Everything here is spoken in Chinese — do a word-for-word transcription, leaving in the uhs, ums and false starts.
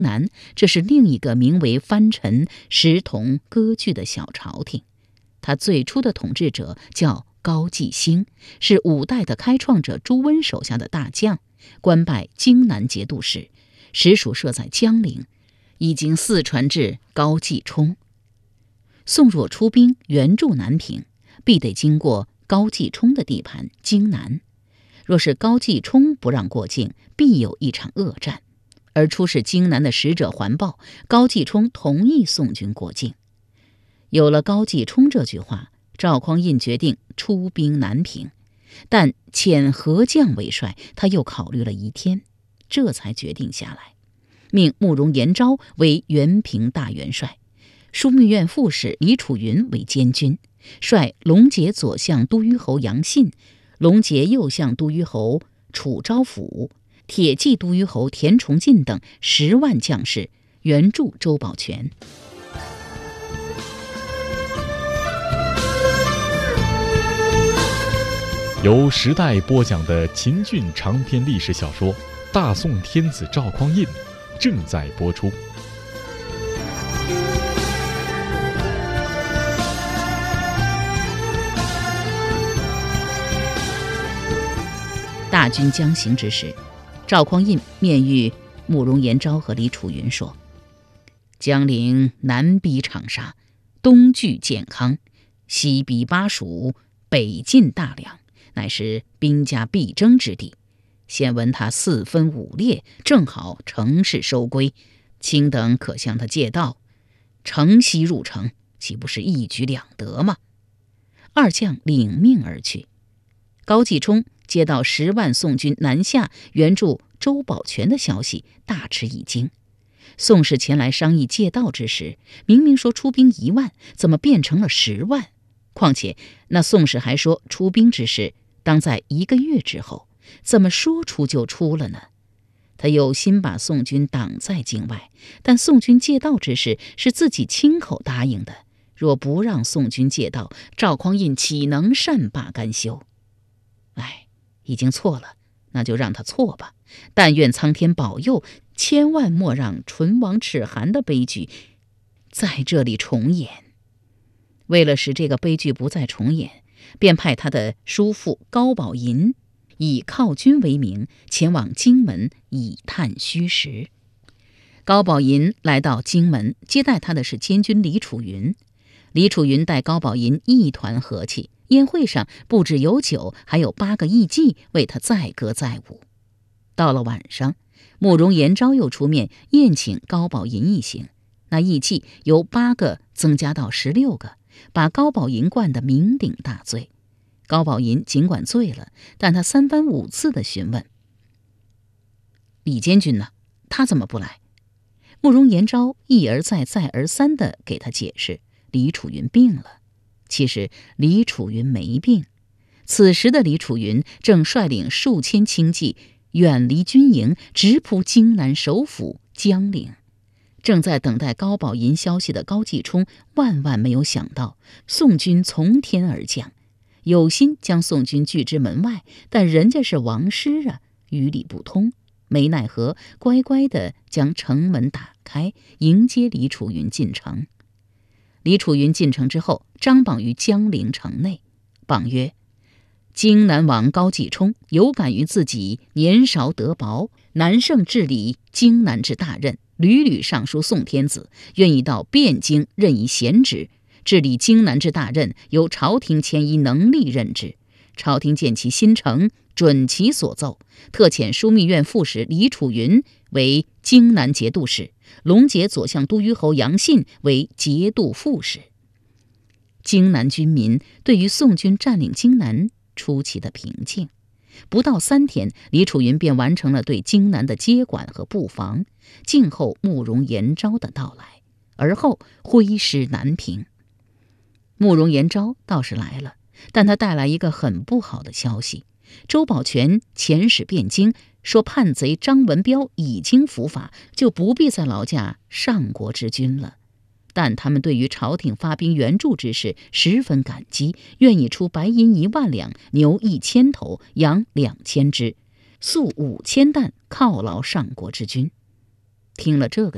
南，这是另一个名为藩臣石同割据的小朝廷。他最初的统治者叫高季兴，是五代的开创者朱温手下的大将，官拜荆南节度使，实属设在江陵，已经四传至高季冲。宋若出兵援助南平，必得经过高季冲的地盘荆南。若是高季冲不让过境，必有一场恶战。而出使荆南的使者还报，高季冲同意宋军过境。有了高季冲这句话，赵匡胤决定出兵南平，但遣何将为帅，他又考虑了一天，这才决定下来，命慕容延昭为原平大元帅，枢密院副使李楚云为监军，率龙节左相都虞侯杨信、龙节右相都虞侯楚昭辅、铁骑都虞侯田崇进等十万将士援助周保全。 由时代播讲的秦俊长篇历史小说《大宋天子赵匡胤》正在播出。 大军将行之时，赵匡胤面谕慕容延昭和李楚云说：江陵南逼长沙，东据建康，西逼巴蜀，北进大梁，乃是兵家必争之地。现闻他四分五裂，正好乘势收归，卿等可向他借道，乘西入城，岂不是一举两得吗？二将领命而去。高季冲接到十万宋军南下援助周保全的消息，大吃一惊。宋氏前来商议借道之时，明明说出兵一万，怎么变成了十万？况且那宋氏还说出兵之事当在一个月之后，怎么说出就出了呢？他有心把宋军挡在境外，但宋军借道之事是自己亲口答应的，若不让宋军借道，赵匡胤岂能善罢甘休？哎，已经错了，那就让他错吧。但愿苍天保佑，千万莫让唇亡齿寒的悲剧在这里重演。为了使这个悲剧不再重演，便派他的叔父高宝银以犒军为名，前往荆门以探虚实。高宝银来到荆门，接待他的是监军李楚云。李楚云待高宝银一团和气，宴会上不只有酒，还有八个艺妓为他载歌载舞。到了晚上，慕容延昭又出面宴请高宝银一行，那艺妓由八个增加到十六个，把高宝银灌得酩酊大醉。高宝银尽管醉了，但他三番五次地询问：李监军呢？他怎么不来？慕容延昭一而再再而三地给他解释，李楚云病了。其实李楚云没病，此时的李楚云正率领数千轻骑远离军营，直扑荆南首府江陵。正在等待高宝银消息的高季冲万万没有想到，宋军从天而降，有心将宋军拒之门外，但人家是王师啊，于理不通，没奈何，乖乖地将城门打开，迎接李楚云进城。李楚云进城之后，张榜于江陵城内，榜曰：荆南王高季冲有感于自己年少德薄，难胜治理荆南之大任，屡屡上书宋天子，愿意到汴京任以贤职，治理荆南之大任由朝廷迁依能力任之。朝廷见其心诚，准其所奏，特遣枢密院副使李楚云为荆南节度使，龙节左相都虞侯杨信为节度副使。荆南军民对于宋军占领荆南出奇的平静，不到三天，李楚云便完成了对荆南的接管和布防，静候慕容延昭的到来，而后挥师南平。慕容延昭倒是来了，但他带来一个很不好的消息：周保全遣使汴京，说叛贼张文彪已经伏法，就不必再劳驾上国之君了。但他们对于朝廷发兵援助之事十分感激，愿意出白银一万两，牛一千头，羊两千只，粟五千担，犒劳上国之君。听了这个